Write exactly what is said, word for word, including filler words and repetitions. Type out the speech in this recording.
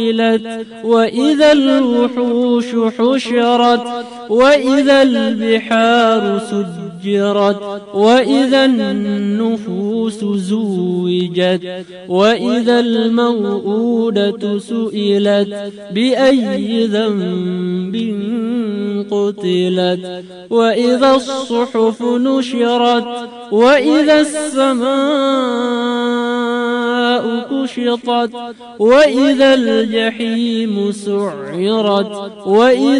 وإذا الوحوش حشرت وإذا البحار سجرت وإذا النفوس زوجت وإذا الموءودة سئلت بأي ذنب قتلت وإذا الصحف نشرت وإذا السماء كشطت وإذا الجحيم سعرت وإذا